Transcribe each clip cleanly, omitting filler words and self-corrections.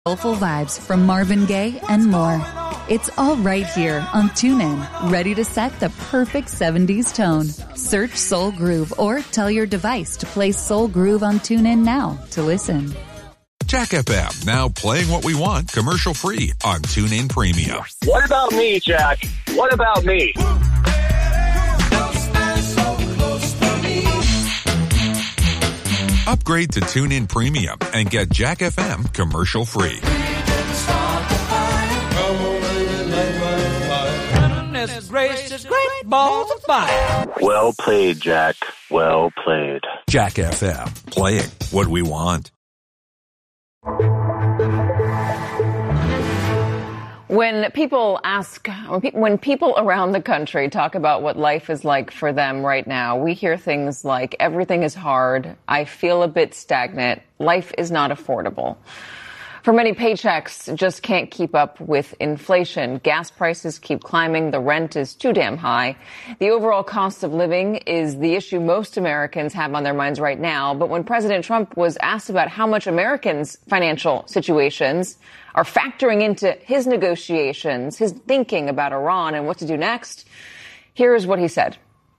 Soulful vibes from Marvin Gaye and more. It's all right here on TuneIn, ready to set the perfect 70s tone. Search Soul Groove or tell your device to play Soul Groove on TuneIn now to listen. Jack FM, now playing what we want commercial free on TuneIn Premium. What about me, Jack? What about me? Upgrade to TuneIn Premium and get Jack FM commercial free. Gracious, great balls of fire. Well played, Jack. Well played. Jack FM, playing what we want. When people around the country talk about what life is like for them right now, we hear things like, everything is hard, I feel a bit stagnant, life is not affordable. For many, paychecks just can't keep up with inflation. Gas prices keep climbing. The rent is too damn high. The overall cost of living is the issue most Americans have on their minds right now. But when President Trump was asked about how much Americans' financial situations are factoring into his negotiations, his thinking about Iran and what to do next, here is what he said.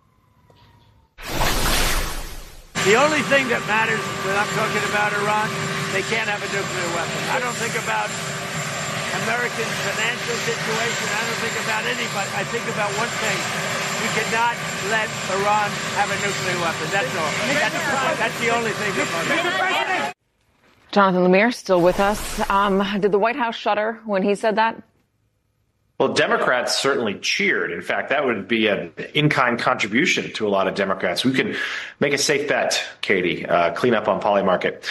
The only thing that matters when I'm talking about Iran, they can't have a nuclear weapon. I don't think about American financial situation. I don't think about anybody. I think about one thing. We cannot let Iran have a nuclear weapon. That's all. That's the only thing that matters. Jonathan Lemire, still with us. Did the White House shudder when he said that? Well, Democrats certainly cheered. In fact, that would be an in-kind contribution to a lot of Democrats. We could make a safe bet, Katie, clean up on Polymarket,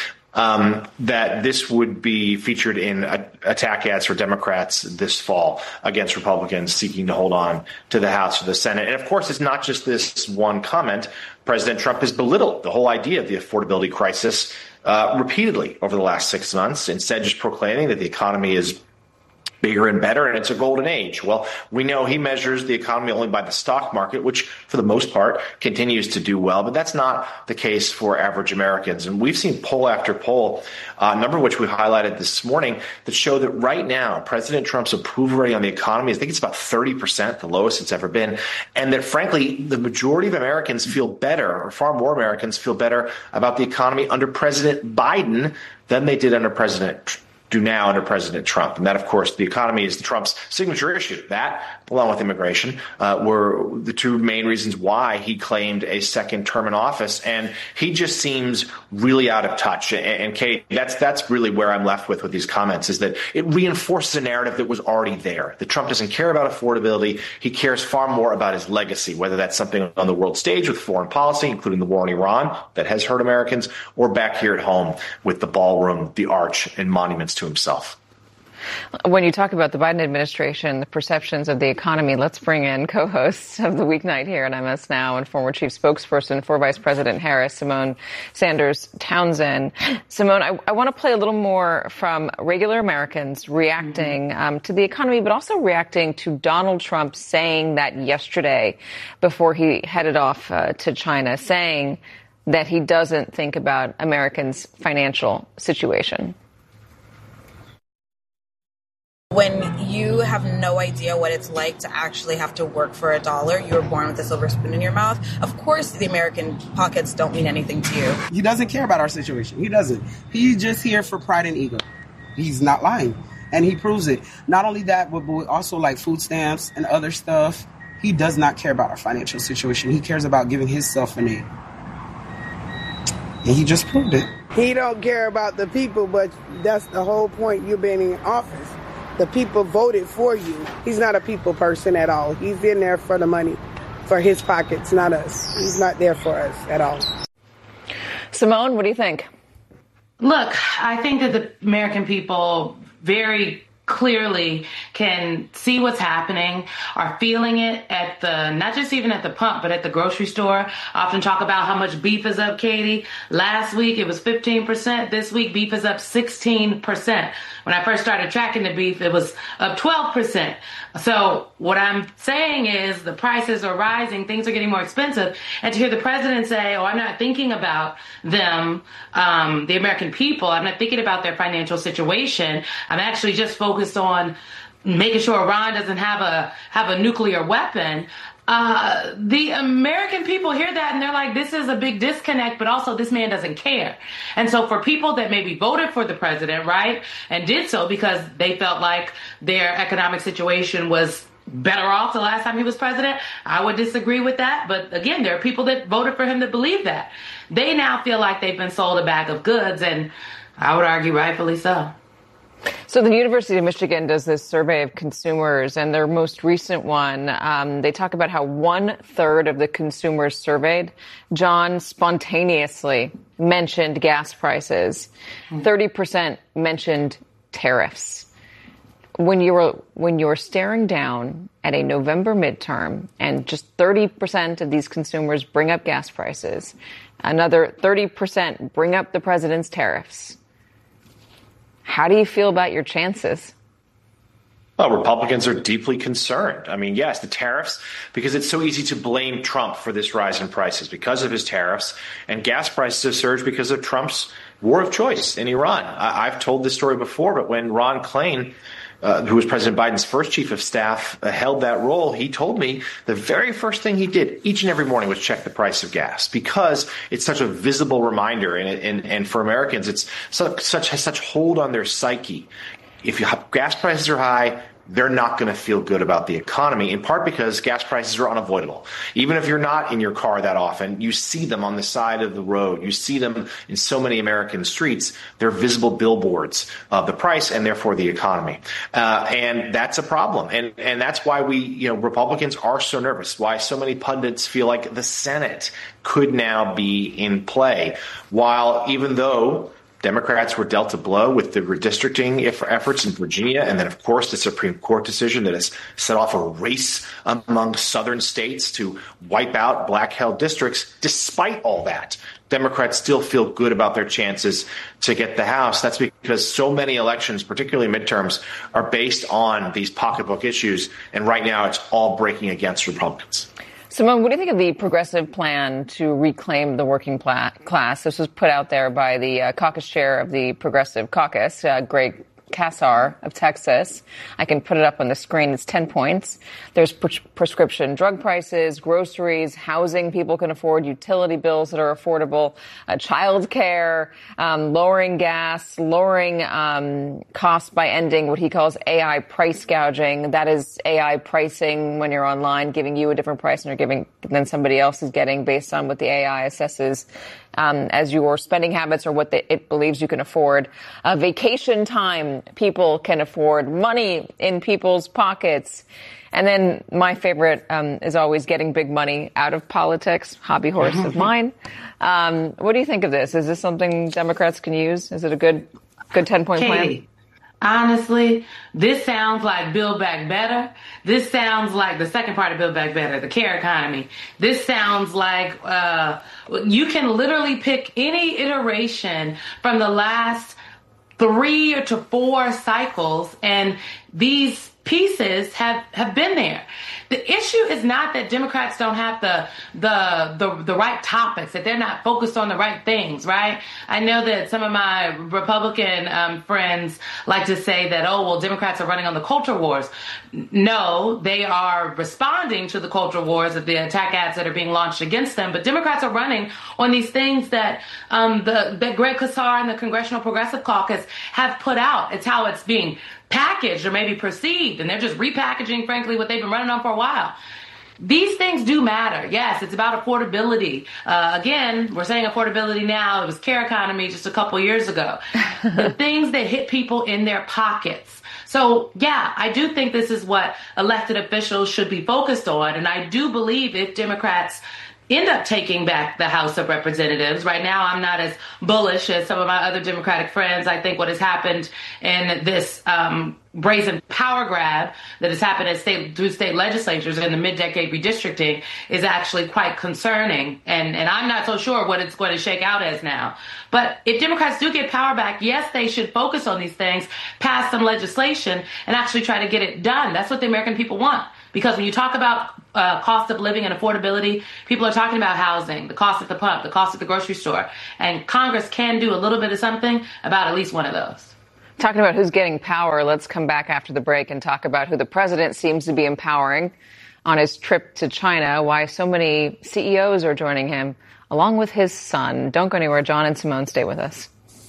that this would be featured in attack ads for Democrats this fall against Republicans seeking to hold on to the House or the Senate. And of course, it's not just this one comment. President Trump has belittled the whole idea of the affordability crisis repeatedly over the last 6 months, instead just proclaiming that the economy is bigger and better, and it's a golden age. Well, we know he measures the economy only by the stock market, which for the most part continues to do well, but that's not the case for average Americans. And we've seen poll after poll, a number of which we highlighted this morning, that show that right now President Trump's approval rating on the economy, I think it's about 30%, the lowest it's ever been, and that frankly, the majority of Americans feel better, or far more Americans feel better about the economy under President Biden than they did under President Trump. And that, of course, the economy is Trump's signature issue. That, along with immigration, were the two main reasons why he claimed a second term in office. And he just seems really out of touch. And Kate, that's really where I'm left with these comments, is that it reinforces a narrative that was already there, that Trump doesn't care about affordability. He cares far more about his legacy, whether that's something on the world stage with foreign policy, including the war in Iran that has hurt Americans, or back here at home with the ballroom, the arch, and monuments to himself. When you talk about the Biden administration, the perceptions of the economy, let's bring in co-host of the weeknight here at MS Now and former chief spokesperson for Vice President Harris, Symone Sanders Townsend. Symone, I want to play a little more from regular Americans reacting to the economy, but also reacting to Donald Trump saying that yesterday before he headed off to China, saying that he doesn't think about Americans' financial situation. When you have no idea what it's like to actually have to work for $1, you were born with a silver spoon in your mouth. Of course, the American pockets don't mean anything to you. He doesn't care about our situation. He doesn't. He's just here for pride and ego. He's not lying. And he proves it. Not only that, but also like food stamps and other stuff. He does not care about our financial situation. He cares about giving himself a name. And he just proved it. He don't care about the people, but that's the whole point, you being in office. The people voted for you. He's not a people person at all. He's in there for the money, for his pockets, not us. He's not there for us at all. Symone, what do you think? Look, I think that the American people very clearly can see what's happening, are feeling it at not just even at the pump, but at the grocery store. I often talk about how much beef is up, Katie. Last week it was 15%. This week beef is up 16%. When I first started tracking the beef, it was up 12%. So what I'm saying is the prices are rising, things are getting more expensive. And to hear the president say, I'm not thinking about them, the American people, I'm not thinking about their financial situation. I'm actually just focused on making sure Iran doesn't have a nuclear weapon. The American people hear that and they're like, this is a big disconnect, but also this man doesn't care. And so for people that maybe voted for the president, right, and did so because they felt like their economic situation was better off the last time he was president, I would disagree with that. But again, there are people that voted for him that believe that. They now feel like they've been sold a bag of goods, and I would argue rightfully so. So the University of Michigan does this survey of consumers, and their most recent one, they talk about how 1/3 of the consumers surveyed, John, spontaneously mentioned gas prices. 30% mentioned tariffs. When you're staring down at a November midterm and just 30% of these consumers bring up gas prices, another 30% bring up the president's tariffs, how do you feel about your chances? Well, Republicans are deeply concerned. I mean, yes, the tariffs, because it's so easy to blame Trump for this rise in prices because of his tariffs, and gas prices have surged because of Trump's war of choice in Iran. I've told this story before, but when Ron Klain, who was President Biden's first chief of staff, held that role, he told me the very first thing he did each and every morning was check the price of gas, because it's such a visible reminder, and for Americans, it's has such hold on their psyche. If gas prices are high, they're not going to feel good about the economy, in part because gas prices are unavoidable. Even if you're not in your car that often, you see them on the side of the road. You see them in so many American streets. They're visible billboards of the price and therefore the economy. And that's a problem. And that's why Republicans are so nervous, why so many pundits feel like the Senate could now be in play. While even though Democrats were dealt a blow with the redistricting efforts in Virginia, and then, of course, the Supreme Court decision that has set off a race among southern states to wipe out black-held districts. Despite all that, Democrats still feel good about their chances to get the House. That's because so many elections, particularly midterms, are based on these pocketbook issues, and right now it's all breaking against Republicans. Simone, what do you think of the progressive plan to reclaim the working class? This was put out there by the caucus chair of the Progressive Caucus, Greg Casar of Texas. I can put it up on the screen. It's 10 points. There's prescription drug prices, groceries, housing people can afford, utility bills that are affordable, child care, lowering gas, lowering costs by ending what he calls AI price gouging. That is AI pricing when you're online, giving you a different price than somebody else is getting based on what the AI assesses as your spending habits or what it believes you can afford. Vacation time people can afford, money in people's pockets. And then my favorite is always getting big money out of politics, hobby horse of mine. What do you think of this? Is this something Democrats can use? Is it a good 10-point plan? Honestly, this sounds like Build Back Better. This sounds like the second part of Build Back Better, the care economy. This sounds like you can literally pick any iteration from the last 3 to 4 cycles, and these pieces have been there. The issue is not that Democrats don't have the right topics, that they're not focused on the right things, right? I know that some of my Republican friends like to say that, Democrats are running on the culture wars. No, they are responding to the culture wars of the attack ads that are being launched against them. But Democrats are running on these things that that Greg Casar and the Congressional Progressive Caucus have put out. It's how it's being packaged or maybe perceived, and they're just repackaging, frankly, what they've been running on for a while. These things do matter. Yes, it's about affordability. Again, we're saying affordability now. It was care economy just a couple years ago. The things that hit people in their pockets. So, yeah, I do think this is what elected officials should be focused on, and I do believe if Democrats end up taking back the House of Representatives. Right now, I'm not as bullish as some of my other Democratic friends. I think what has happened in this brazen power grab that has happened through state legislatures in the mid-decade redistricting is actually quite concerning. And I'm not so sure what it's going to shake out as now. But if Democrats do get power back, yes, they should focus on these things, pass some legislation, and actually try to get it done. That's what the American people want. Because when you talk about cost of living and affordability, people are talking about housing, the cost at the pump, the cost at the grocery store. And Congress can do a little bit of something about at least one of those. Talking about who's getting power, let's come back after the break and talk about who the president seems to be empowering on his trip to China, why so many CEOs are joining him, along with his son. Don't go anywhere. John and Simone, stay with us.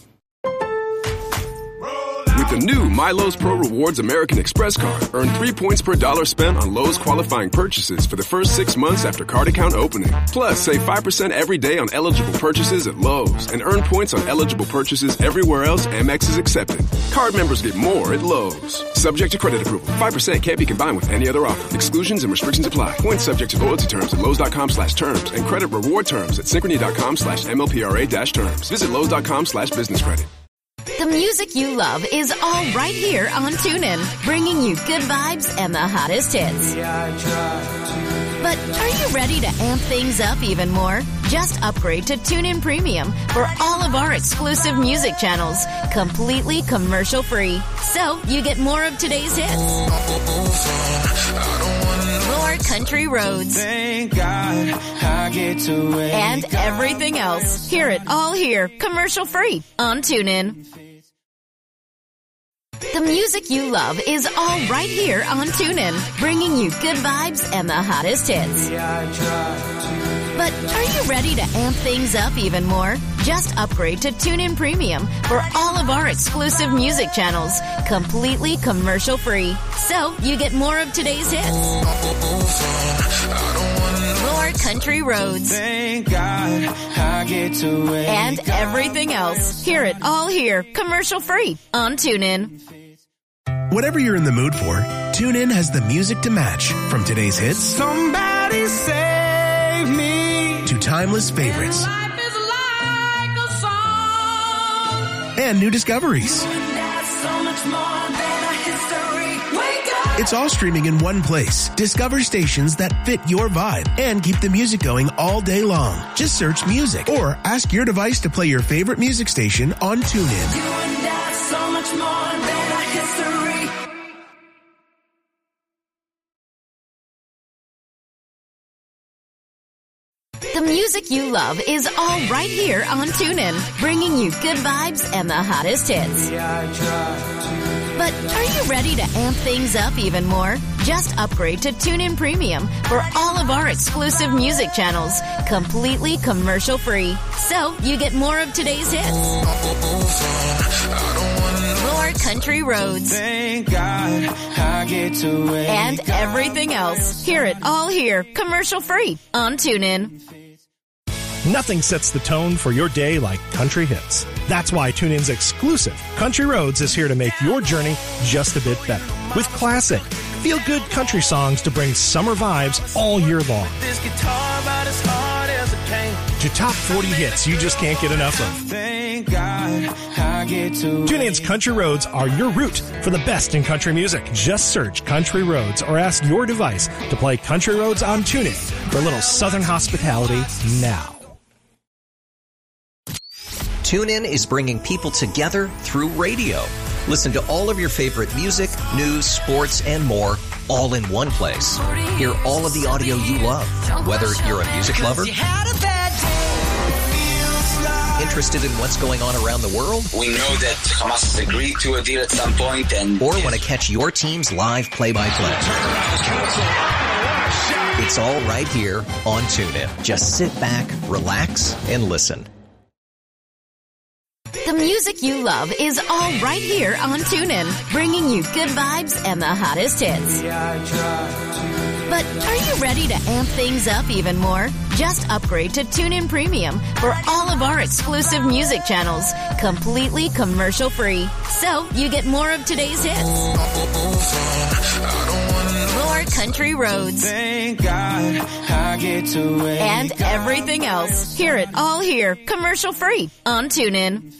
With the new MyLowe's Pro Rewards American Express card, earn 3 points per dollar spent on Lowe's qualifying purchases for the first 6 months after card account opening. Plus, save 5% every day on eligible purchases at Lowe's and earn points on eligible purchases everywhere else Amex is accepted. Card members get more at Lowe's. Subject to credit approval. 5% can't be combined with any other offer. Exclusions and restrictions apply. Points subject to loyalty terms at Lowe's.com/terms and credit reward terms at Synchrony.com/MLPRA-terms. Visit Lowe's.com/business credit. The music you love is all right here on TuneIn, bringing you good vibes and the hottest hits. But are you ready to amp things up even more? Just upgrade to TuneIn Premium for all of our exclusive music channels, completely commercial-free. So you get more of today's hits, more country roads, Thank God I get to wake and everything else. Hear it all here, commercial-free on TuneIn. The music you love is all right here on TuneIn, bringing you good vibes and the hottest hits. But are you ready to amp things up even more? Just upgrade to TuneIn Premium for all of our exclusive music channels, completely commercial-free. So you get more of today's hits, more country roads, Thank God I get to wake and everything else. Hear it all here, commercial-free on TuneIn. Whatever you're in the mood for, TuneIn has the music to match. From today's hits, Somebody save me, to timeless favorites, life is like a song, and new discoveries. that's so much more than a history. Wake up! It's all streaming in one place. Discover stations that fit your vibe and keep the music going all day long. Just search music or ask your device to play your favorite music station on TuneIn. You and that's so much more than a history. The music you love is all right here on TuneIn, bringing you good vibes and the hottest hits. But are you ready to amp things up even more? Just upgrade to TuneIn Premium for all of our exclusive music channels, completely commercial-free. So you get more of today's hits, more country roads, Thank God I get to wake and everything else. Hear it all here, commercial-free on TuneIn. Nothing sets the tone for your day like country hits. That's why TuneIn's exclusive Country Roads is here to make your journey just a bit better. With classic, feel-good country songs to bring summer vibes all year long. This guitar about as hard as a cane. To top 40 hits you just can't get enough of. Thank God I get to TuneIn's Country Roads are your route for the best in country music. Just search Country Roads or ask your device to play Country Roads on TuneIn for a little southern hospitality now. TuneIn is bringing people together through radio. Listen to all of your favorite music, news, sports, and more, all in one place. Hear all of the audio you love, whether you're a music lover, interested in what's going on around the world, we know that Hamas has agreed to a deal at some point, and or want to catch your team's live play-by-play. It's all right here on TuneIn. Just sit back, relax, and listen. The music you love is all right here on TuneIn, bringing you good vibes and the hottest hits. But are you ready to amp things up even more? Just upgrade to TuneIn Premium for all of our exclusive music channels, completely commercial-free. So you get more of today's hits, more country roads. Thank God I get to wake And everything else. Hear it all here, commercial free on TuneIn.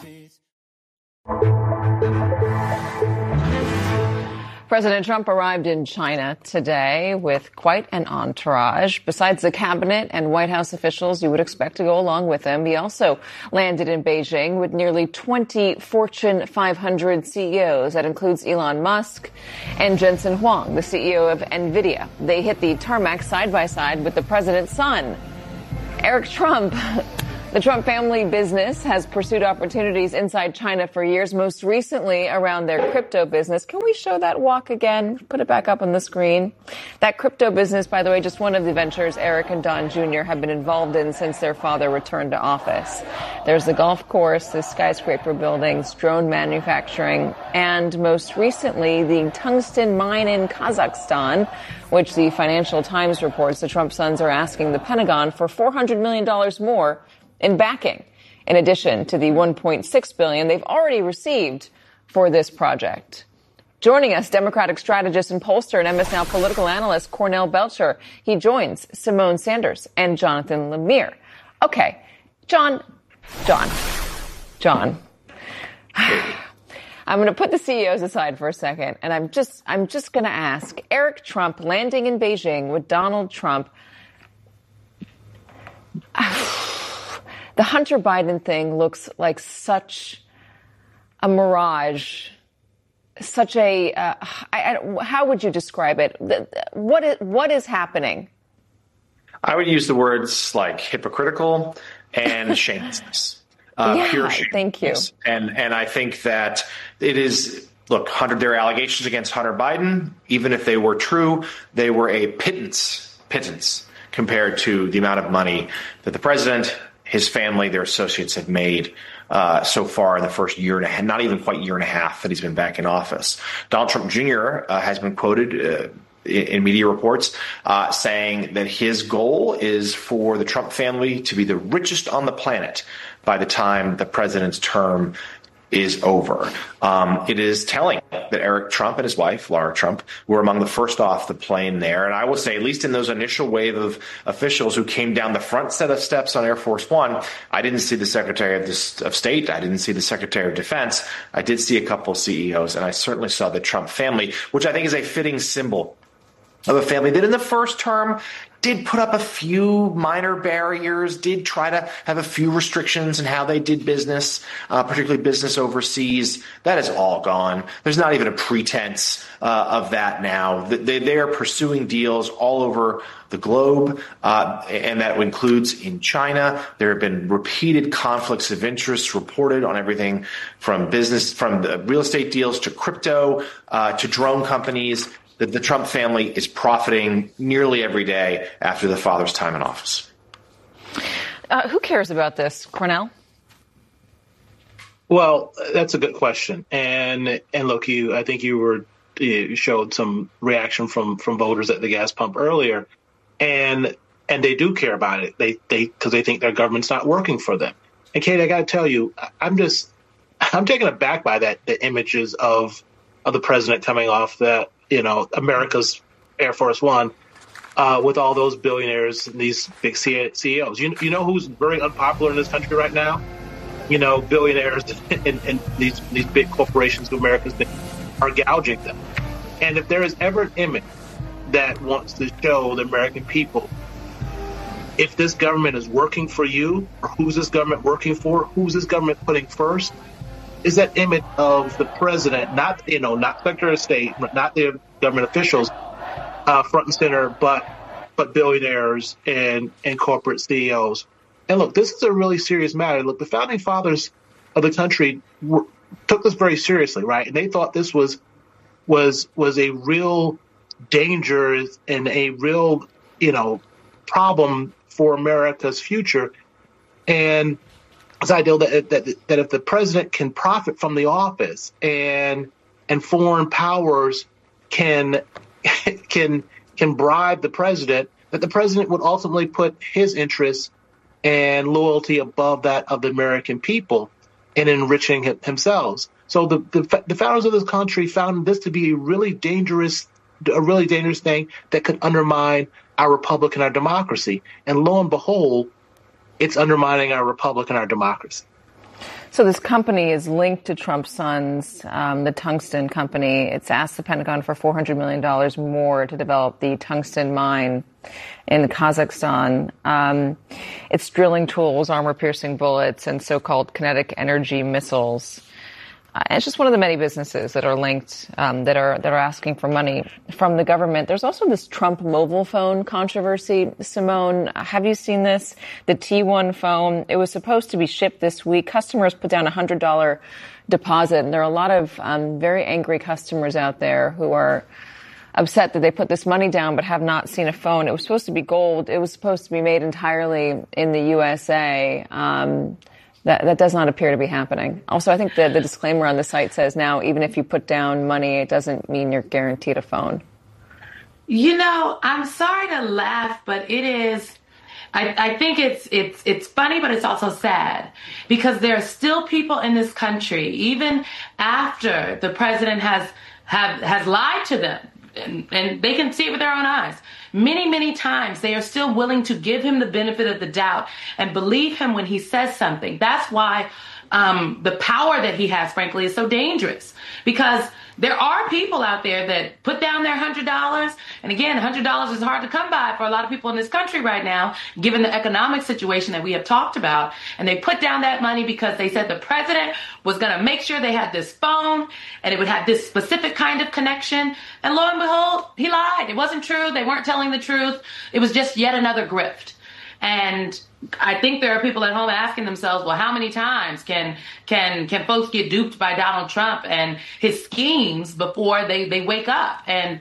President Trump arrived in China today with quite an entourage. Besides the cabinet and White House officials you would expect to go along with him, he also landed in Beijing with nearly 20 Fortune 500 CEOs. That includes Elon Musk and Jensen Huang, the CEO of NVIDIA. They hit the tarmac side by side with the president's son, Eric Trump. The Trump family business has pursued opportunities inside China for years, most recently around their crypto business. Can we show that walk again? Put it back up on the screen. That crypto business, by the way, just one of the ventures Eric and Don Jr. have been involved in since their father returned to office. There's the golf course, the skyscraper buildings, drone manufacturing, and most recently, the tungsten mine in Kazakhstan, which the Financial Times reports the Trump sons are asking the Pentagon for $400 million more in backing, in addition to the $1.6 billion they've already received for this project. Joining us, Democratic strategist and pollster and MS Now political analyst Cornell Belcher. He joins Simone Sanders and Jonathan Lemire. Okay, John. I'm going to put the CEOs aside for a second, and I'm just going to ask, Eric Trump landing in Beijing with Donald Trump. The Hunter Biden thing looks like such a mirage, such a, how would you describe it? What is happening? I would use the words like hypocritical and shamelessness. Pure shamelessness. Thank you. And I think that it is, look, there are allegations against Hunter Biden. Even if they were true, they were a pittance compared to the amount of money that the president, his family, their associates have made so far in the first year and a half, not even quite year and a half that he's been back in office. Donald Trump Jr. Has been quoted in media reports saying that his goal is for the Trump family to be the richest on the planet by the time the president's term is over. It is telling that Eric Trump and his wife, Laura Trump, were among the first off the plane there. And I will say, at least in those initial wave of officials who came down the front set of steps on Air Force One, I didn't see the Secretary of State. I didn't see the Secretary of Defense. I did see a couple of CEOs, and I certainly saw the Trump family, which I think is a fitting symbol of a family that in the first term did put up a few minor barriers, did try to have a few restrictions in how they did business, particularly business overseas. That is all gone. There's not even a pretense of that now. They are pursuing deals all over the globe, and that includes in China. There have been repeated conflicts of interest reported on everything from the real estate deals to crypto to drone companies. The Trump family is profiting nearly every day after the father's time in office. Who cares about this, Cornell? Well, that's a good question. And look, I think you showed some reaction from voters at the gas pump earlier, and they do care about it. Because they think their government's not working for them. And Kate, I got to tell you, I'm taken aback by the images of the president coming off that. America's Air Force One, with all those billionaires and these big CEOs. You know who's very unpopular in this country right now? Billionaires and these big corporations who Americans are gouging them. And if there is ever an image that wants to show the American people, if this government is working for you, or who's this government working for, who's this government putting first, is that image of the president, not Secretary of State, not the government officials front and center, but billionaires and corporate CEOs. And look, this is a really serious matter. Look, the founding fathers of the country took this very seriously, right? And they thought this was a real danger and a real problem for America's future. And this idea that if the president can profit from the office and foreign powers can bribe the president, that the president would ultimately put his interests and loyalty above that of the American people in enriching himself. So the founders of this country found this to be a really dangerous a really dangerous thing that could undermine our republic and our democracy. And lo and behold, it's undermining our republic and our democracy. So this company is linked to Trump's sons, the Tungsten Company. It's asked the Pentagon for $400 million more to develop the tungsten mine in Kazakhstan. It's drilling tools, armor-piercing bullets, and so-called kinetic energy missiles. It's just one of the many businesses that are linked, that are asking for money from the government. There's also this Trump mobile phone controversy. Simone, have you seen this? The T1 phone, it was supposed to be shipped this week. Customers put down a $100 deposit, and there are a lot of very angry customers out there who are upset that they put this money down but have not seen a phone. It was supposed to be gold. It was supposed to be made entirely in the USA. That does not appear to be happening. Also, I think the disclaimer on the site says now, even if you put down money, it doesn't mean you're guaranteed a phone. You know, I'm sorry to laugh, but it is. I think it's funny, but it's also sad because there are still people in this country, even after the president has lied to them, and they can see it with their own eyes. Many, many times they are still willing to give him the benefit of the doubt and believe him when he says something. That's why the power that he has, frankly, is so dangerous, because there are people out there that put down their $100. And again, $100 is hard to come by for a lot of people in this country right now, given the economic situation that we have talked about. And they put down that money because they said the president was going to make sure they had this phone and it would have this specific kind of connection. And lo and behold, he lied. It wasn't true. They weren't telling the truth. It was just yet another grift. And I think there are people at home asking themselves, well, how many times can folks get duped by Donald Trump and his schemes before they wake up? And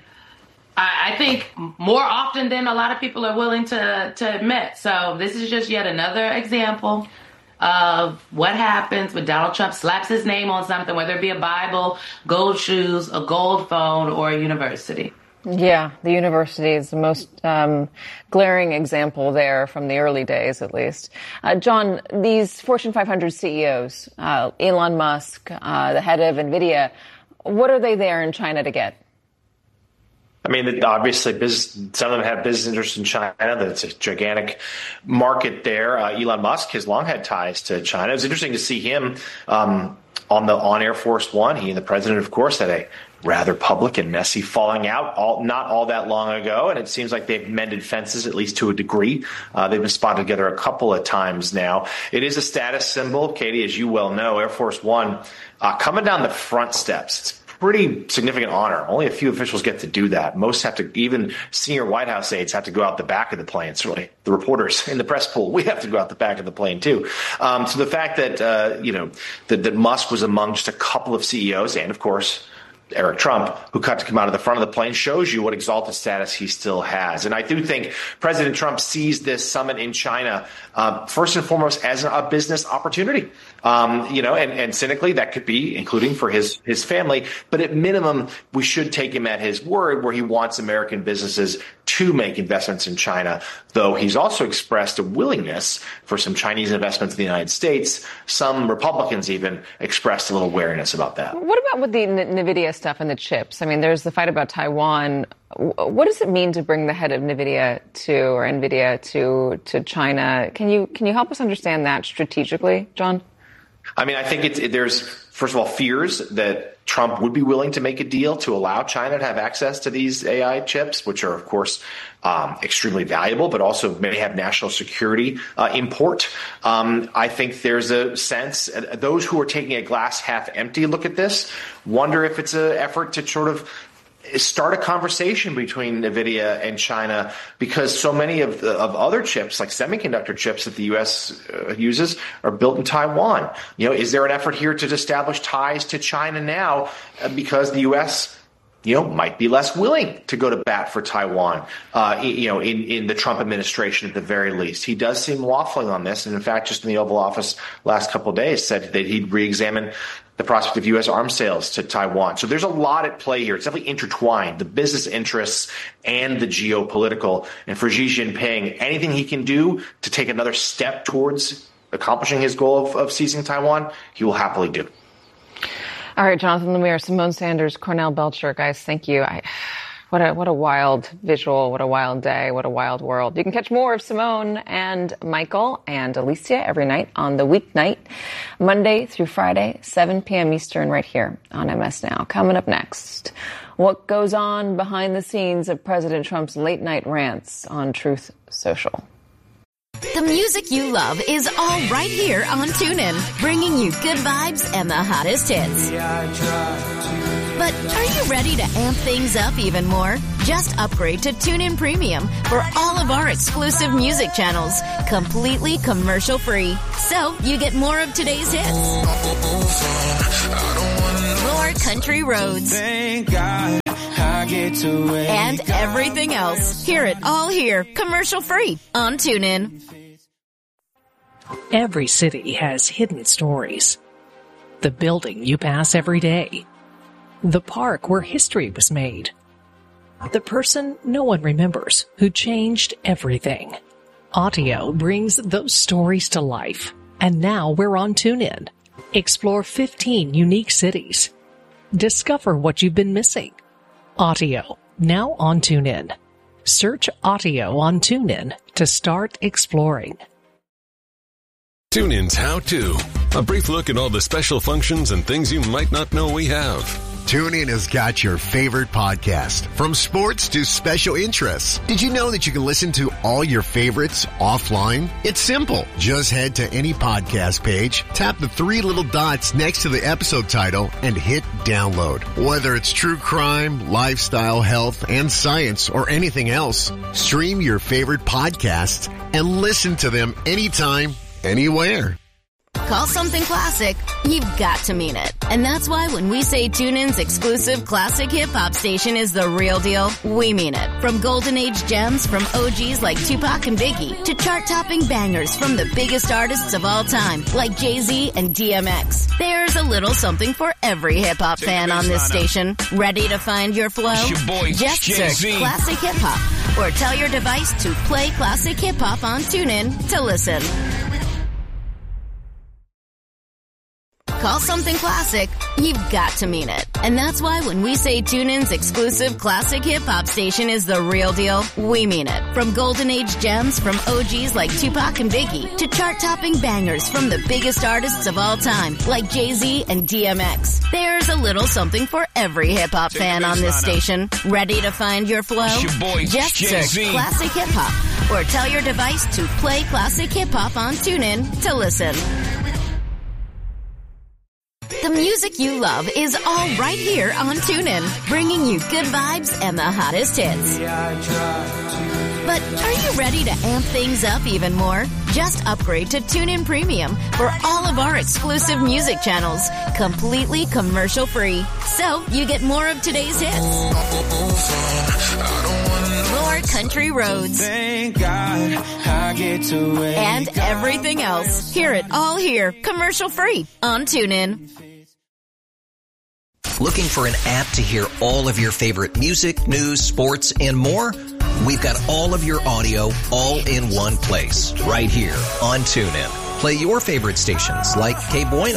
I think more often than a lot of people are willing to admit. So this is just yet another example of what happens when Donald Trump slaps his name on something, whether it be a Bible, gold shoes, a gold phone, or a university. Yeah, the university is the most glaring example there from the early days, at least. John, these Fortune 500 CEOs, Elon Musk, the head of NVIDIA, what are they there in China to get? I mean, obviously, some of them have business interests in China. That's a gigantic market there. Elon Musk has long had ties to China. It was interesting to see him on Air Force One. He and the president, of course, had a rather public and messy falling out not all that long ago, and it seems like they've mended fences, at least to a degree. They've been spotted together a couple of times now. It is a status symbol, Katie, as you well know. Air Force One coming down the front steps. It's pretty significant honor. Only a few officials get to do that. Most have to, even senior White House aides have to go out the back of the plane. Certainly the reporters in the press pool, we have to go out the back of the plane too. So the fact that, that Musk was among just a couple of CEOs and, of course, Eric Trump, who got to come out of the front of the plane, shows you what exalted status he still has. And I do think President Trump sees this summit in China first and foremost as a business opportunity. And cynically, that could be including for his family. But at minimum, we should take him at his word where he wants American businesses to make investments in China, though he's also expressed a willingness for some Chinese investments in the United States. Some Republicans even expressed a little wariness about that. What about with the NVIDIA stuff and the chips? I mean, there's the fight about Taiwan. What does it mean to bring the head of NVIDIA to China? Can you help us understand that strategically, John? I mean, I think there's, first of all, fears that Trump would be willing to make a deal to allow China to have access to these AI chips, which are, of course, extremely valuable, but also may have national security import. I think there's a sense, those who are taking a glass half empty look at this wonder if it's an effort to sort of start a conversation between NVIDIA and China, because so many of other chips, like semiconductor chips that the U.S. uses, are built in Taiwan. Is there an effort here to establish ties to China now because the U.S. might be less willing to go to bat for Taiwan, in the Trump administration at the very least? He does seem waffling on this. And in fact, just in the Oval Office last couple of days said that he'd re-examine the prospect of U.S. arms sales to Taiwan. So there's a lot at play here. It's definitely intertwined, the business interests and the geopolitical. And for Xi Jinping, anything he can do to take another step towards accomplishing his goal of seizing Taiwan, he will happily do. All right, Jonathan Lemire, Simone Sanders, Cornell Belcher, guys, thank you. What a wild visual, what a wild day, what a wild world. You can catch more of Simone and Michael and Alicia every night on the weeknight, Monday through Friday, 7 p.m. Eastern, right here on MS Now. Coming up next, what goes on behind the scenes of President Trump's late night rants on Truth Social. The music you love is all right here on TuneIn, bringing you good vibes and the hottest hits. But are you ready to amp things up even more? Just upgrade to TuneIn Premium for all of our exclusive music channels, completely commercial-free. So you get more of today's hits, more country roads, and everything else. Hear it all here, commercial-free on TuneIn. Every city has hidden stories. The building you pass every day. The park where history was made. The person no one remembers who changed everything. Audio brings those stories to life. And now we're on TuneIn. Explore 15 unique cities. Discover what you've been missing. Audio, now on TuneIn. Search Audio on TuneIn to start exploring. TuneIn's How To. A brief look at all the special functions and things you might not know we have. TuneIn has got your favorite podcast, from sports to special interests. Did you know that you can listen to all your favorites offline? It's simple. Just head to any podcast page, tap the 3 little dots next to the episode title, and hit download. Whether it's true crime, lifestyle, health, and science, or anything else, stream your favorite podcasts and listen to them anytime, anywhere. Call something classic, you've got to mean it. And that's why when we say TuneIn's exclusive classic hip-hop station is the real deal, we mean it. From golden age gems from OGs like Tupac and Biggie to chart-topping bangers from the biggest artists of all time like Jay-Z and DMX. There's a little something for every hip-hop fan on this station. Ready to find your flow? Just search Classic Hip-Hop or tell your device to play Classic Hip-Hop on TuneIn to listen. Call something classic, you've got to mean it. And that's why when we say TuneIn's exclusive classic hip-hop station is the real deal, we mean it. From golden age gems from OGs like Tupac and Biggie to chart-topping bangers from the biggest artists of all time like Jay-Z and DMX. There's a little something for every hip-hop fan on this station. Ready to find your flow? Just search Classic Hip-Hop or tell your device to play Classic Hip-Hop on TuneIn to listen. The music you love is all right here on TuneIn, bringing you good vibes and the hottest hits. But are you ready to amp things up even more? Just upgrade to TuneIn Premium for all of our exclusive music channels, completely commercial-free. So you get more of today's hits, more country roads, and everything else. Hear it all here, commercial-free on TuneIn. Looking for an app to hear all of your favorite music, news, sports, and more? We've got all of your audio all in one place, right here on TuneIn. Play your favorite stations like Que Bueno,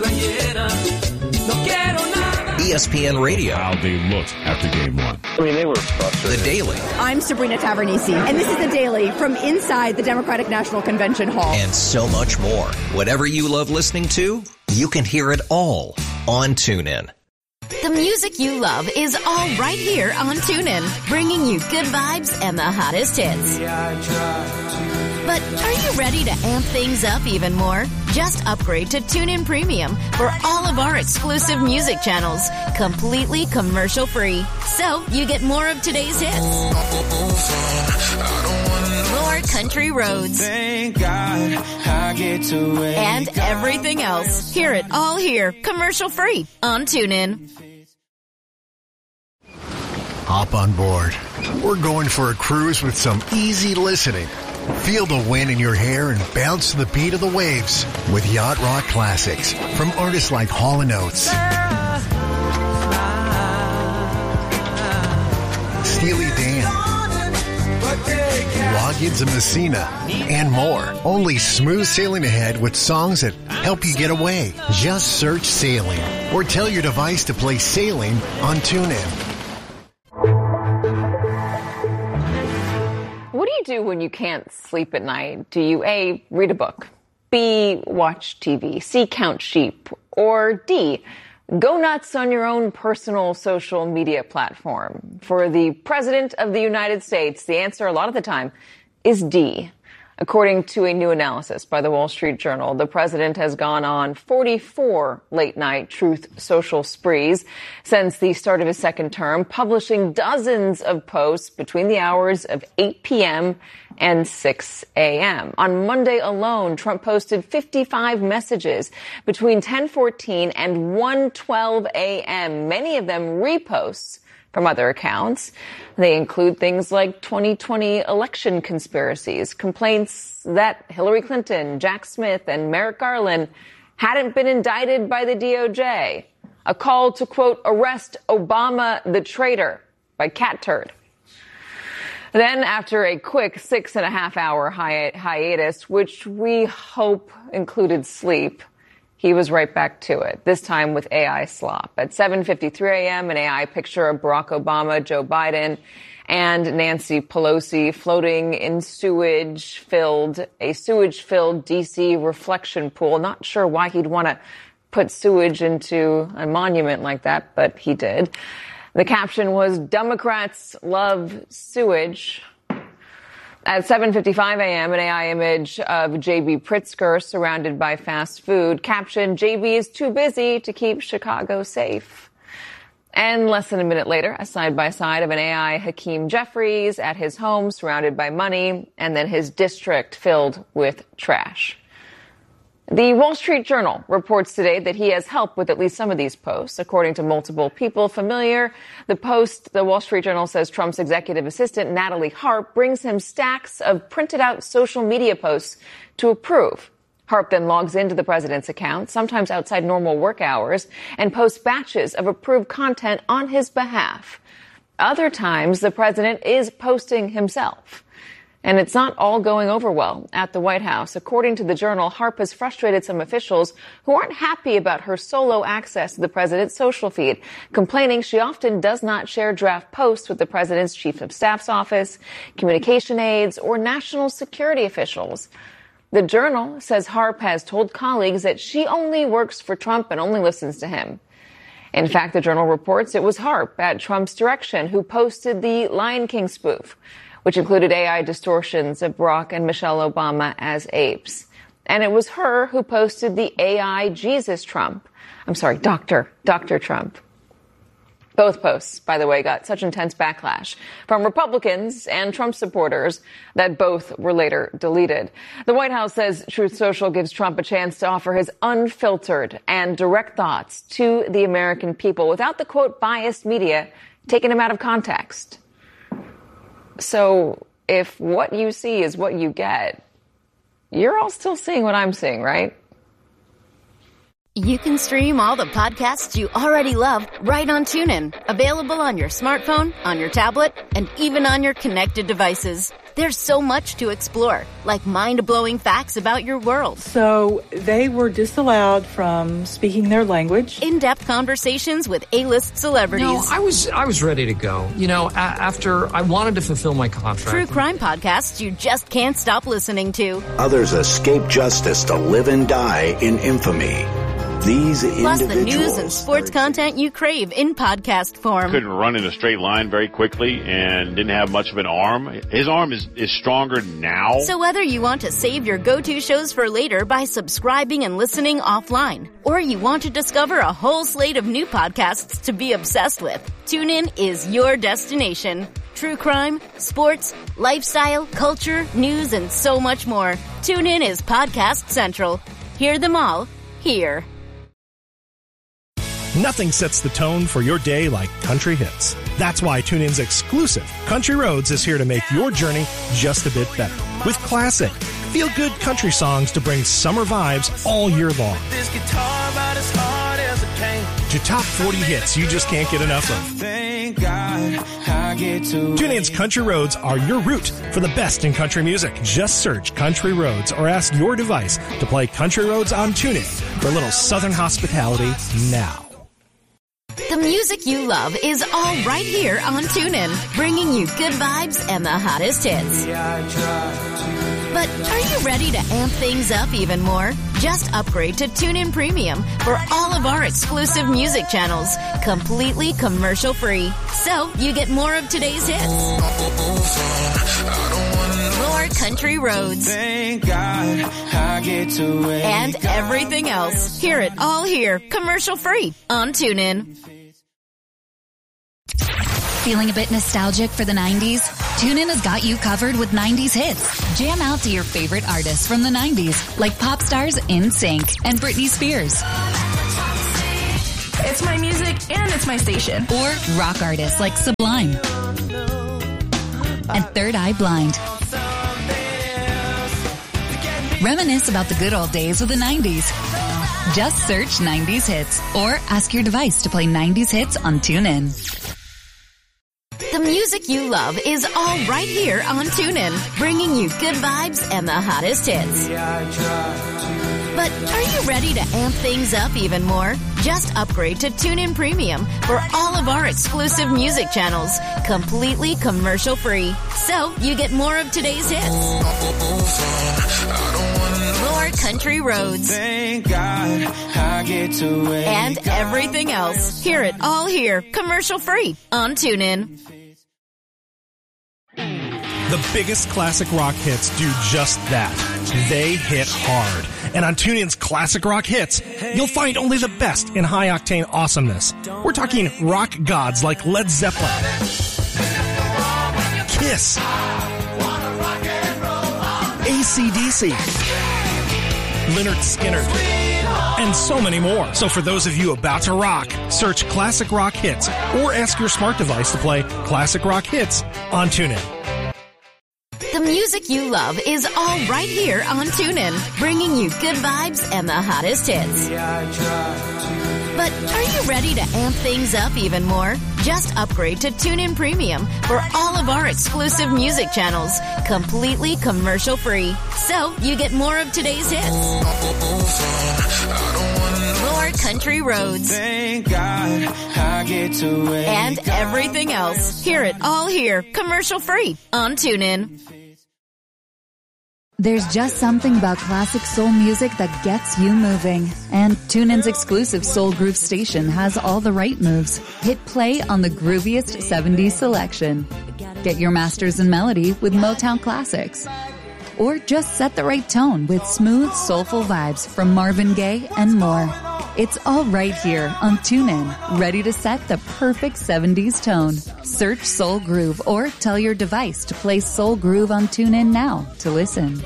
ESPN Radio. How they looked after game 1. I mean, they were frustrated. The Daily. I'm Sabrina Tavernisi, and this is The Daily from inside the Democratic National Convention Hall. And so much more. Whatever you love listening to, you can hear it all on TuneIn. The music you love is all right here on TuneIn, bringing you good vibes and the hottest hits. But are you ready to amp things up even more? Just upgrade to TuneIn Premium for all of our exclusive music channels, completely commercial-free. So you get more of today's hits, more country roads, and everything else. Hear it all here, commercial-free on TuneIn. Hop on board. We're going for a cruise with some easy listening. Feel the wind in your hair and bounce to the beat of the waves with Yacht Rock classics from artists like Hall & Oates, Steely Dan, Loggins and Messina, and more. Only smooth sailing ahead with songs that help you get away. Just search Sailing or tell your device to play Sailing on TuneIn. do when you can't sleep at night? Do you A, read a book, B, watch TV, C, count sheep, or D, go nuts on your own personal social media platform? For the President of the United States, the answer a lot of the time is D. According to a new analysis by the Wall Street Journal, the president has gone on 44 late-night Truth Social sprees since the start of his second term, publishing dozens of posts between the hours of 8 p.m. and 6 a.m. On Monday alone, Trump posted 55 messages between 10:14 and 1:12 a.m., many of them reposts from other accounts. They include things like 2020 election conspiracies, complaints that Hillary Clinton, Jack Smith, and Merrick Garland hadn't been indicted by the DOJ, a call to, quote, arrest Obama the traitor by Cat Turd. Then, after a quick 6.5-hour hiatus, which we hope included sleep, he was right back to it, this time with AI slop. At 7:53 a.m., an AI picture of Barack Obama, Joe Biden, and Nancy Pelosi floating in a sewage-filled D.C. reflection pool. Not sure why he'd want to put sewage into a monument like that, but he did. The caption was, "Democrats love sewage." At 7:55 a.m., an AI image of J.B. Pritzker surrounded by fast food captioned, "JB is too busy to keep Chicago safe." And less than a minute later, a side-by-side of an AI Hakeem Jeffries at his home surrounded by money, and then his district filled with trash. The Wall Street Journal reports today that he has help with at least some of these posts. According to multiple people familiar, the Wall Street Journal says Trump's executive assistant, Natalie Harp, brings him stacks of printed out social media posts to approve. Harp then logs into the president's account, sometimes outside normal work hours, and posts batches of approved content on his behalf. Other times, the president is posting himself. And it's not all going over well at the White House. According to the Journal, Harp has frustrated some officials who aren't happy about her solo access to the president's social feed, complaining she often does not share draft posts with the president's chief of staff's office, communication aides, or national security officials. The Journal says Harp has told colleagues that she only works for Trump and only listens to him. In fact, the Journal reports it was Harp, at Trump's direction, who posted the Lion King spoof, which included AI distortions of Barack and Michelle Obama as apes. And it was her who posted the AI Jesus Trump. Dr. Trump. Both posts, by the way, got such intense backlash from Republicans and Trump supporters that both were later deleted. The White House says Truth Social gives Trump a chance to offer his unfiltered and direct thoughts to the American people without the, quote, biased media taking him out of context. So if what you see is what you get, you're all still seeing what I'm seeing, right? You can stream all the podcasts you already love right on TuneIn. Available on your smartphone, on your tablet, and even on your connected devices. There's so much to explore, like mind-blowing facts about your world. So they were disallowed from speaking their language. In-depth conversations with A-list celebrities. No, I was ready to go. You know, after I wanted to fulfill my contract. True crime podcasts you just can't stop listening to. Others escape justice to live and die in infamy. These plus the news and sports content you crave in podcast form. Couldn't run in a straight line very quickly and didn't have much of an arm. His arm is stronger now. So whether you want to save your go-to shows for later by subscribing and listening offline, or you want to discover a whole slate of new podcasts to be obsessed with, TuneIn is your destination. True crime, sports, lifestyle, culture, news, and so much more. TuneIn is Podcast Central. Hear them all here. Nothing sets the tone for your day like country hits. That's why TuneIn's exclusive Country Roads is here to make your journey just a bit better. With classic, feel-good country songs to bring summer vibes all year long. To top 40 hits you just can't get enough of. TuneIn's Country Roads are your route for the best in country music. Just search Country Roads or ask your device to play Country Roads on TuneIn for a little southern hospitality now. The music you love is all right here on TuneIn, bringing you good vibes and the hottest hits. But are you ready to amp things up even more? Just upgrade to TuneIn Premium for all of our exclusive music channels, completely commercial-free. So you get more of today's hits, more country roads, and everything else. Hear it all here, commercial-free on TuneIn. Feeling a bit nostalgic for the 90s? TuneIn has got you covered with 90s hits. Jam out to your favorite artists from the 90s, like pop stars NSYNC and Britney Spears. It's my music and it's my station. Or rock artists like Sublime and Third Eye Blind. Reminisce about the good old days of the 90s. Just search 90s hits or ask your device to play 90s hits on TuneIn. The music you love is all right here on TuneIn, bringing you good vibes and the hottest hits. But are you ready to amp things up even more? Just upgrade to TuneIn Premium for all of our exclusive music channels, completely commercial-free. So you get more of today's hits, more country roads, and everything else. Hear it all here, commercial-free on TuneIn. The biggest classic rock hits do just that. They hit hard. And on TuneIn's Classic Rock Hits, you'll find only the best in high-octane awesomeness. We're talking rock gods like Led Zeppelin, Kiss, AC/DC, Lynyrd Skynyrd, and so many more. So for those of you about to rock, search Classic Rock Hits or ask your smart device to play Classic Rock Hits on TuneIn. The music you love is all right here on TuneIn, bringing you good vibes and the hottest hits. But are you ready to amp things up even more? Just upgrade to TuneIn Premium for all of our exclusive music channels, completely commercial-free. So you get more of today's hits, more country roads, and everything else. Hear it all here, commercial-free on TuneIn. There's just something about classic soul music that gets you moving. And TuneIn's exclusive Soul Groove station has all the right moves. Hit play on the grooviest 70s selection. Get your masters in melody with Motown classics. Or just set the right tone with smooth, soulful vibes from Marvin Gaye and more. It's all right here on TuneIn, ready to set the perfect 70s tone. Search Soul Groove or tell your device to play Soul Groove on TuneIn now to listen.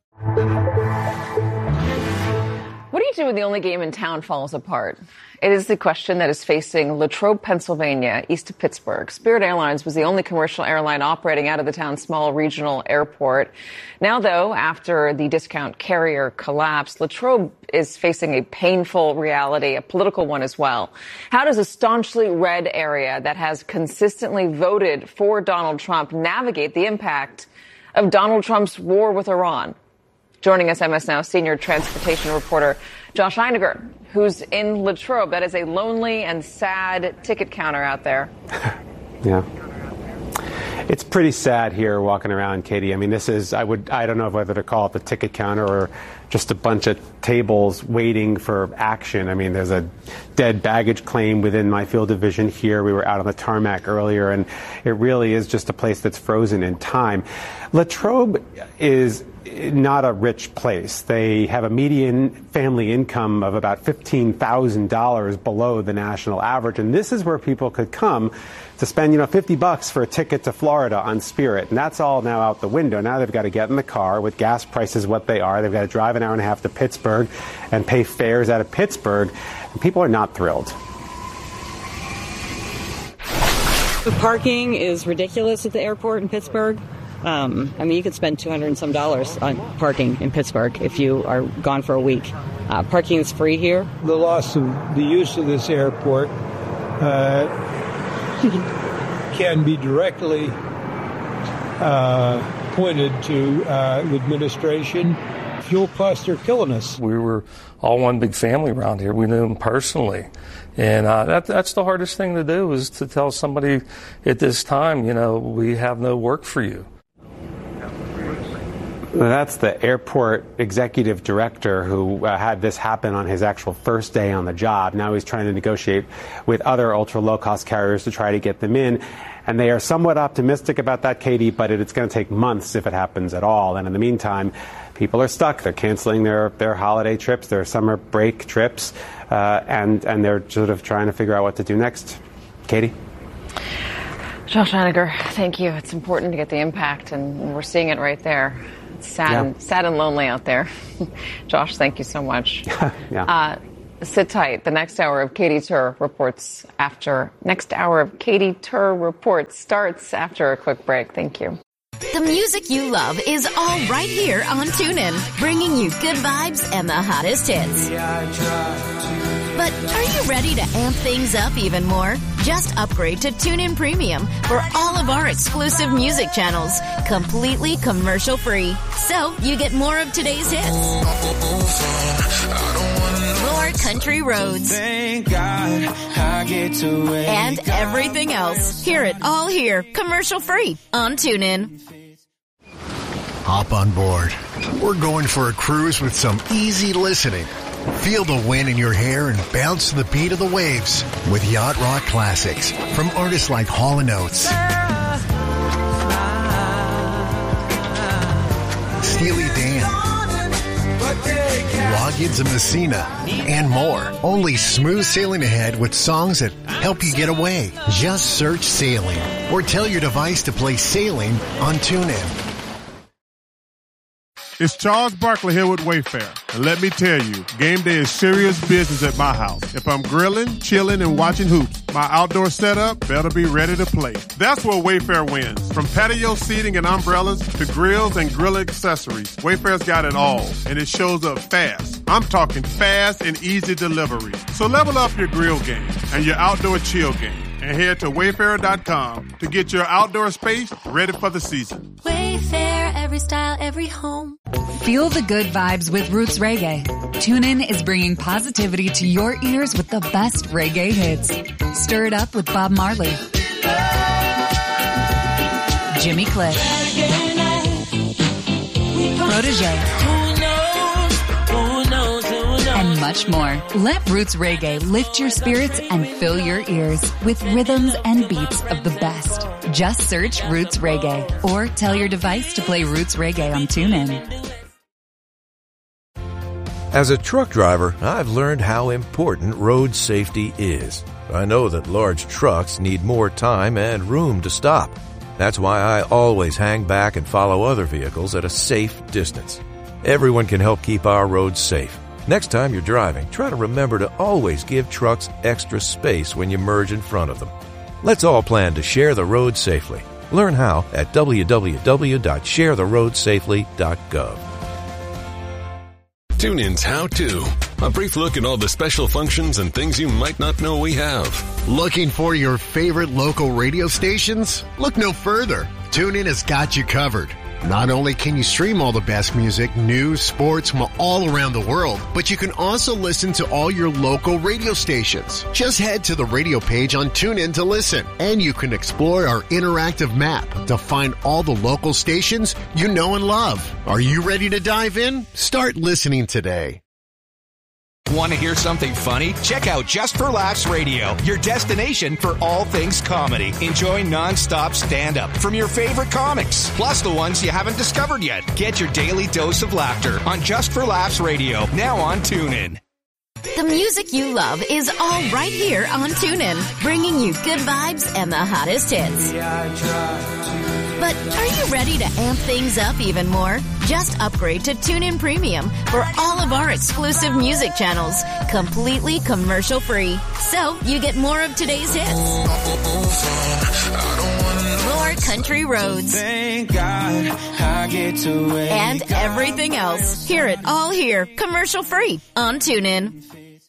What do you do when the only game in town falls apart? It is the question that is facing Latrobe, Pennsylvania, east of Pittsburgh. Spirit Airlines was the only commercial airline operating out of the town's small regional airport. Now, though, after the discount carrier collapsed, Latrobe is facing a painful reality, a political one as well. How does a staunchly red area that has consistently voted for Donald Trump navigate the impact of Donald Trump's war with Iran? Joining us, MS Now senior transportation reporter Josh Einiger, who's in Latrobe. That is a lonely and sad ticket counter out there. Yeah. It's pretty sad here walking around, Katie. I mean, this is, I don't know whether to call it the ticket counter or just a bunch of tables waiting for action. I mean, there's a dead baggage claim within my field division here. We were out on the tarmac earlier, and it really is just a place that's frozen in time. Latrobe is not a rich place. They have a median family income of about $15,000 below the national average, and this is where people could come to spend, $50 for a ticket to Florida on Spirit, and that's all now out the window. Now they've got to get in the car with gas prices what they are. They've got to drive an hour and a half to Pittsburgh and pay fares out of Pittsburgh, and people are not thrilled. The parking is ridiculous at the airport in Pittsburgh. You could spend $200 and some on parking in Pittsburgh if you are gone for a week. Parking is free here. The loss of the use of this airport can be directly pointed to the administration fuel costs are killing us. We were all one big family around here. We knew them personally. And that's the hardest thing to do, is to tell somebody at this time, we have no work for you. That's the airport executive director who had this happen on his actual first day on the job. Now he's trying to negotiate with other ultra-low-cost carriers to try to get them in. And they are somewhat optimistic about that, Katie, but it's going to take months if it happens at all. And in the meantime, people are stuck. They're canceling their holiday trips, their summer break trips, and they're sort of trying to figure out what to do next. Katie? Josh Einiger, thank you. It's important to get the impact, and we're seeing it right there. It's sad and lonely out there. Josh, thank you so much. Sit tight. The next hour of Katie Tur reports starts after a quick break. Thank you. The music you love is all right here on TuneIn, bringing you good vibes and the hottest hits. But are you ready to amp things up even more? Just upgrade to TuneIn Premium for all of our exclusive music channels, completely commercial-free. So you get more of today's hits, more country roads, and everything else. Hear it all here, commercial-free on TuneIn. Hop on board. We're going for a cruise with some easy listening. Feel the wind in your hair and bounce to the beat of the waves with Yacht Rock classics from artists like Hall & Oates, Steely Dan, Loggins and Messina, and more. Only smooth sailing ahead with songs that help you get away. Just search Sailing or tell your device to play Sailing on TuneIn. It's Charles Barkley here with Wayfair. And let me tell you, game day is serious business at my house. If I'm grilling, chilling, and watching hoops, my outdoor setup better be ready to play. That's where Wayfair wins. From patio seating and umbrellas to grills and grill accessories, Wayfair's got it all, and it shows up fast. I'm talking fast and easy delivery. So level up your grill game and your outdoor chill game, and head to Wayfair.com to get your outdoor space ready for the season. Wayfair, every style, every home. Feel the good vibes with Roots Reggae. TuneIn is bringing positivity to your ears with the best reggae hits. Stir it up with Bob Marley, Jimmy Cliff, Protégé, and much more. Let Roots Reggae lift your spirits and fill your ears with rhythms and beats of the best. Just search Roots Reggae or tell your device to play Roots Reggae on TuneIn. As a truck driver, I've learned how important road safety is. I know that large trucks need more time and room to stop. That's why I always hang back and follow other vehicles at a safe distance. Everyone can help keep our roads safe. Next time you're driving, try to remember to always give trucks extra space when you merge in front of them. Let's all plan to share the road safely. Learn how at www.sharetheroadsafely.gov. TuneIn's How To. A brief look at all the special functions and things you might not know we have. Looking for your favorite local radio stations? Look no further. TuneIn has got you covered. Not only can you stream all the best music, news, sports from all around the world, but you can also listen to all your local radio stations. Just head to the radio page on TuneIn to listen, and you can explore our interactive map to find all the local stations you know and love. Are you ready to dive in? Start listening today. Want to hear something funny? Check out Just for Laughs Radio, your destination for all things comedy. Enjoy non-stop stand-up from your favorite comics, plus the ones you haven't discovered yet. Get your daily dose of laughter on Just for Laughs Radio, now on TuneIn. The music you love is all right here on TuneIn, bringing you good vibes and the hottest hits. But are you ready to amp things up even more? Just upgrade to TuneIn Premium for all of our exclusive music channels, completely commercial-free. So you get more of today's hits, more country roads, and everything else. Hear it all here, commercial-free on TuneIn.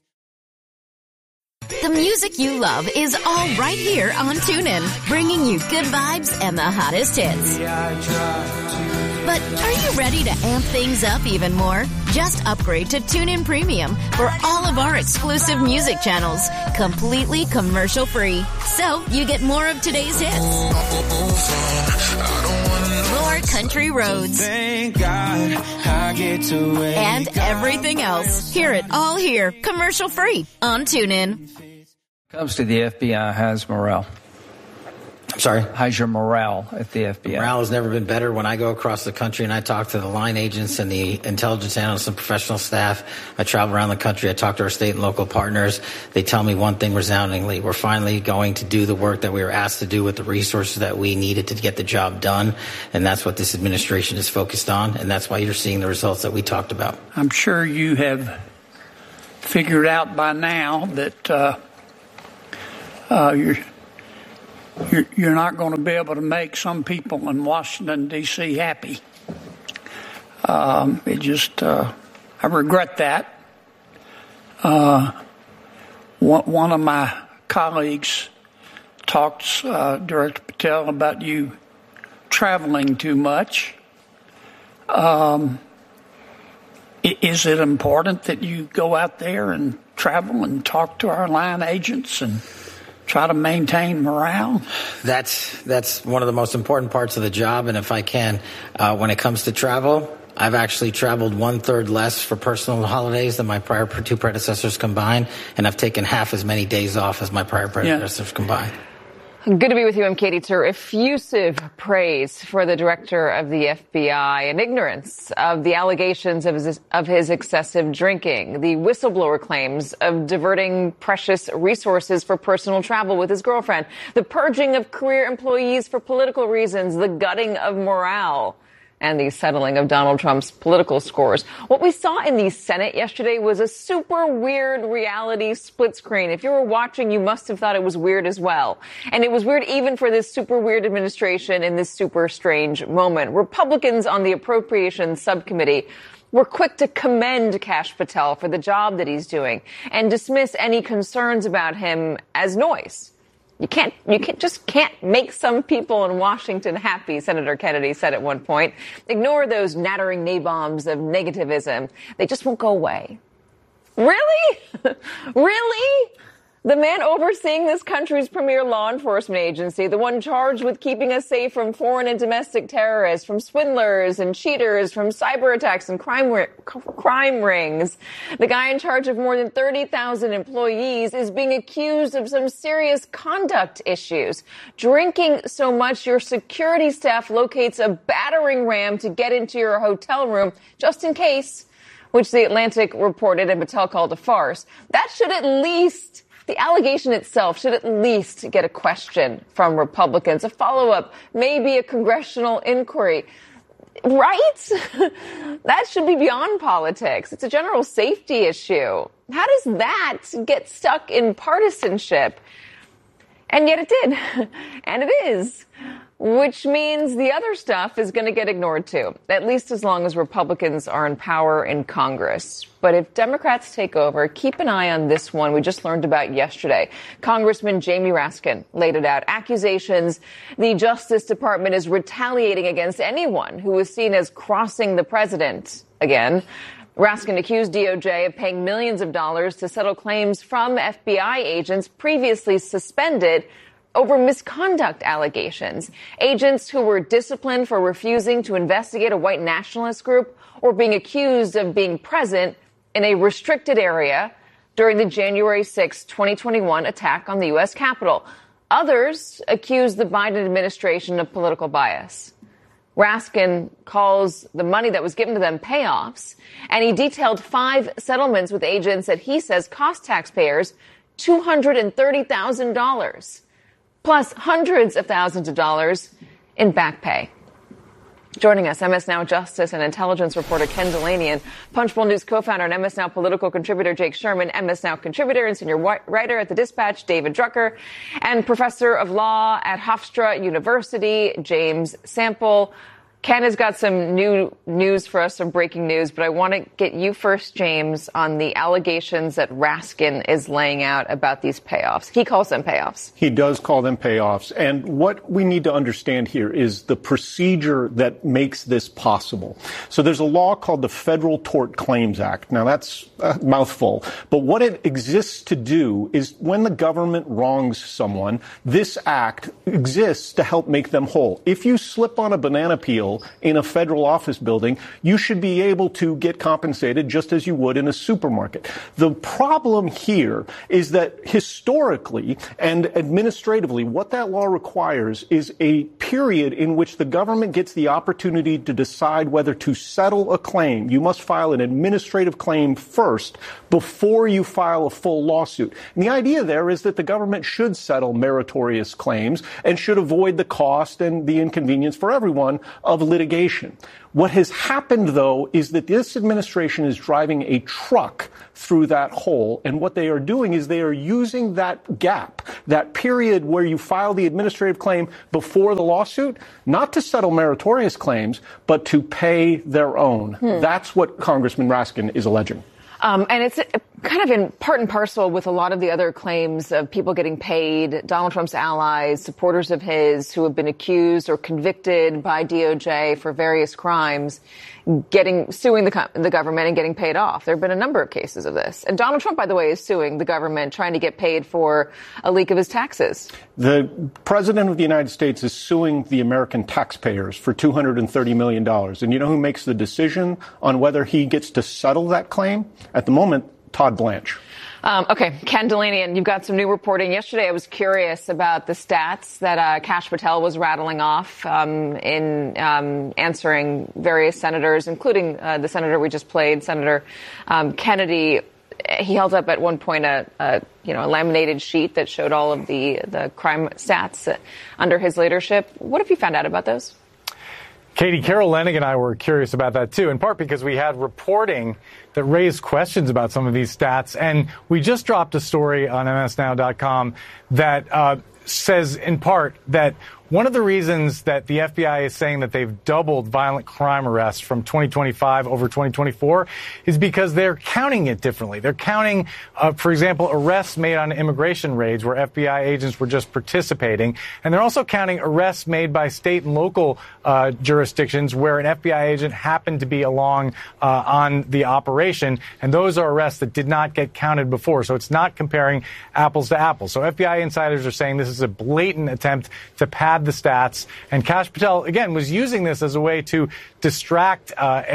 The music you love is all right here on TuneIn, bringing you good vibes and the hottest hits. But are you ready to amp things up even more? Just upgrade to TuneIn Premium for all of our exclusive music channels, completely commercial-free. So you get more of today's hits, more country roads, thank God I get to and everything else. Hear it all here, commercial-free on TuneIn. Comes to the FBI, how's morale? I'm sorry? How's your morale at the FBI? Morale has never been better. When I go across the country and I talk to the line agents and the intelligence analysts and professional staff, I travel around the country, I talk to our state and local partners, they tell me one thing resoundingly: we're finally going to do the work that we were asked to do with the resources that we needed to get the job done. And that's what this administration is focused on, and that's why you're seeing the results that we talked about. I'm sure you have figured out by now that you're not going to be able to make some people in Washington, D.C. happy. I regret that. One of my colleagues talked, Director Patel, about you traveling too much. Is it important that you go out there and travel and talk to our line agents and try to maintain morale? That's one of the most important parts of the job. And if I can, when it comes to travel, I've actually traveled 1/3 less for personal holidays than my prior two predecessors combined, and I've taken half as many days off as my prior predecessors combined. Good to be with you. I'm Katie Tur. Effusive praise for the director of the FBI and ignorance of the allegations of his excessive drinking, the whistleblower claims of diverting precious resources for personal travel with his girlfriend, the purging of career employees for political reasons, the gutting of morale, and the settling of Donald Trump's political scores. What we saw in the Senate yesterday was a super weird reality split screen. If you were watching, you must have thought it was weird as well. And it was weird even for this super weird administration in this super strange moment. Republicans on the Appropriations Subcommittee were quick to commend Kash Patel for the job that he's doing and dismiss any concerns about him as noise. You can't make some people in Washington happy, Senator Kennedy said at one point. Ignore those nattering nabombs of negativism. They just won't go away. Really? Really? The man overseeing this country's premier law enforcement agency, the one charged with keeping us safe from foreign and domestic terrorists, from swindlers and cheaters, from cyber attacks and crime rings. The guy in charge of more than 30,000 employees is being accused of some serious conduct issues. Drinking so much your security staff locates a battering ram to get into your hotel room just in case, which The Atlantic reported and Patel called a farce. That should at least... The allegation itself should at least get a question from Republicans, a follow-up, maybe a congressional inquiry. Right? That should be beyond politics. It's a general safety issue. How does that get stuck in partisanship? And yet it did. And it is. Which means the other stuff is going to get ignored too, at least as long as Republicans are in power in Congress. But if Democrats take over, keep an eye on this one we just learned about yesterday. Congressman Jamie Raskin laid it out. Accusations the Justice Department is retaliating against anyone who is seen as crossing the president again. Raskin accused DOJ of paying millions of dollars to settle claims from FBI agents previously suspended over misconduct allegations. Agents who were disciplined for refusing to investigate a white nationalist group or being accused of being present in a restricted area during the January 6, 2021 attack on the U.S. Capitol. Others accused the Biden administration of political bias. Raskin calls the money that was given to them payoffs, and he detailed 5 settlements with agents that he says cost taxpayers $230,000. Plus hundreds of thousands of dollars in back pay. Joining us, MS Now Justice and Intelligence reporter Ken Delaney and Punchbowl News co-founder and MS Now political contributor Jake Sherman, MS Now contributor and senior writer at The Dispatch David Drucker, and professor of law at Hofstra University James Sample. Ken has got some new news for us, some breaking news, but I want to get you first, James, on the allegations that Raskin is laying out about these payoffs. He calls them payoffs. He does call them payoffs. And what we need to understand here is the procedure that makes this possible. So there's a law called the Federal Tort Claims Act. Now, that's a mouthful. But what it exists to do is when the government wrongs someone, this act exists to help make them whole. If you slip on a banana peel in a federal office building, you should be able to get compensated just as you would in a supermarket. The problem here is that historically and administratively, what that law requires is a period in which the government gets the opportunity to decide whether to settle a claim. You must file an administrative claim first before you file a full lawsuit. And the idea there is that the government should settle meritorious claims and should avoid the cost and the inconvenience for everyone of litigation. What has happened, though, is that this administration is driving a truck through that hole. And what they are doing is they are using that gap, that period where you file the administrative claim before the lawsuit, not to settle meritorious claims, but to pay their own. That's what Congressman Raskin is alleging. And it's kind of in part and parcel with a lot of the other claims of people getting paid, Donald Trump's allies, supporters of his who have been accused or convicted by DOJ for various crimes, suing the government and getting paid off. There have been a number of cases of this. And Donald Trump, by the way, is suing the government, trying to get paid for a leak of his taxes. The president of the United States is suing the American taxpayers for $230 million. And you know who makes the decision on whether he gets to settle that claim? At the moment, Todd Blanche. Okay, Ken Dilanian, you've got some new reporting. Yesterday, I was curious about the stats that Kash Patel was rattling off in answering various senators, including the senator we just played, Senator Kennedy. He held up at one point a laminated sheet that showed all of the crime stats under his leadership. What have you found out about those? Katie, Carol Leonnig and I were curious about that, too, in part because we had reporting that raised questions about some of these stats. And we just dropped a story on msnow.com that says, in part, that one of the reasons that the FBI is saying that they've doubled violent crime arrests from 2025 over 2024 is because they're counting it differently. They're counting, for example, arrests made on immigration raids where FBI agents were just participating. And they're also counting arrests made by state and local jurisdictions where an FBI agent happened to be along on the operation. And those are arrests that did not get counted before. So it's not comparing apples to apples. So FBI insiders are saying this is a blatant attempt to pad the stats. And Kash Patel, again, was using this as a way to distract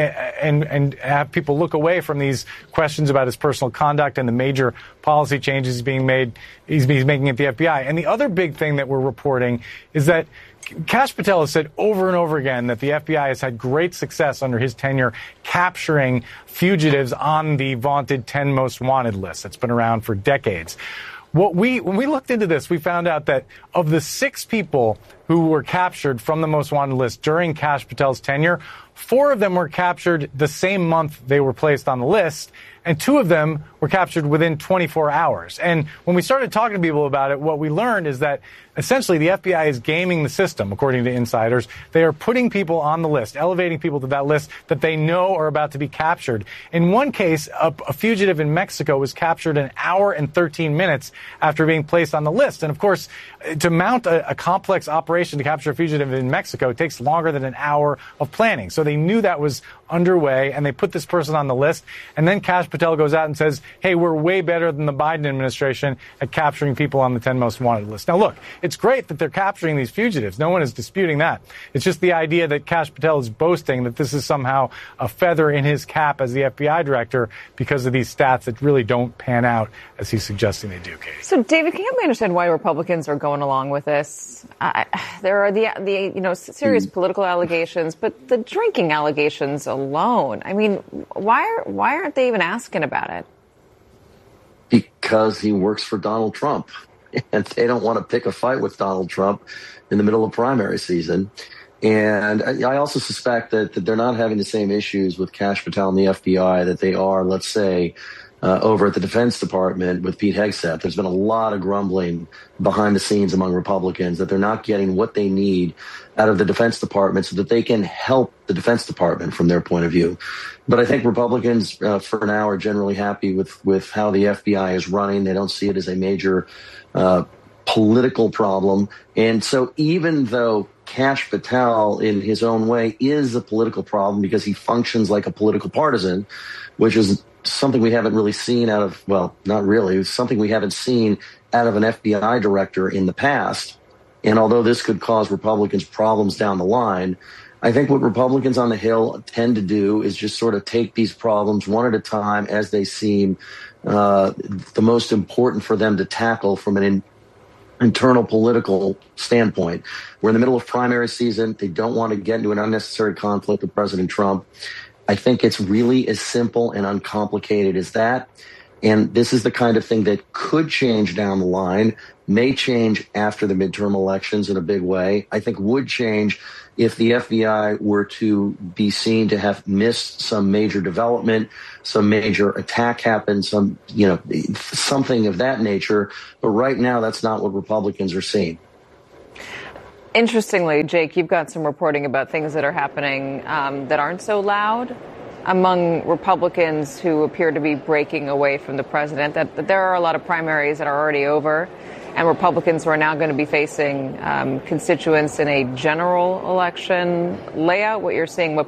and have people look away from these questions about his personal conduct and the major policy changes he's making at the FBI. And the other big thing that we're reporting is that Kash Patel has said over and over again that the FBI has had great success under his tenure capturing fugitives on the vaunted 10 most wanted list that's been around for decades. When we looked into this, we found out that of the 6 people who were captured from the most wanted list during Kash Patel's tenure, 4 of them were captured the same month they were placed on the list, and 2 of them were captured within 24 hours. And when we started talking to people about it, what we learned is that essentially the FBI is gaming the system, according to insiders. They are putting people on the list, elevating people to that list that they know are about to be captured. In one case, a fugitive in Mexico was captured an hour and 13 minutes after being placed on the list. And of course, to mount a complex operation to capture a fugitive in Mexico takes longer than an hour of planning. So they knew that was underway, and they put this person on the list. And then Kash Patel goes out and says, hey, we're way better than the Biden administration at capturing people on the 10 most wanted list. Now, look, it's great that they're capturing these fugitives. No one is disputing that. It's just the idea that Kash Patel is boasting that this is somehow a feather in his cap as the FBI director because of these stats that really don't pan out as he's suggesting they do, Katie. So, David, can you help me understand why Republicans are going along with this? There are the serious political allegations, but the drinking allegations alone. I mean, why aren't they even asking about it? Because he works for Donald Trump, and they don't want to pick a fight with Donald Trump in the middle of primary season. And I also suspect that they're not having the same issues with Kash Patel and the FBI that they are, let's say, over at the Defense Department with Pete Hegseth. There's been a lot of grumbling behind the scenes among Republicans that they're not getting what they need out of the Defense Department so that they can help the Defense Department from their point of view. But I think Republicans, for now, are generally happy with how the FBI is running. They don't see it as a major political problem. And so even though Kash Patel, in his own way, is a political problem because he functions like a political partisan, which is something we haven't really seen out of, well, not really, it's something we haven't seen out of an FBI director in the past. And although this could cause Republicans problems down the line, I think what Republicans on the Hill tend to do is just sort of take these problems one at a time as they seem the most important for them to tackle from an internal political standpoint. We're in the middle of primary season. They don't want to get into an unnecessary conflict with President Trump. I think it's really as simple and uncomplicated as that. And this is the kind of thing that could change down the line, may change after the midterm elections in a big way. I think would change if the FBI were to be seen to have missed some major development, some major attack happened, something of that nature. But right now, that's not what Republicans are seeing. Interestingly, Jake, you've got some reporting about things that are happening that aren't so loud among Republicans who appear to be breaking away from the president, that there are a lot of primaries that are already over, and Republicans who are now going to be facing constituents in a general election. Lay out what you're seeing, what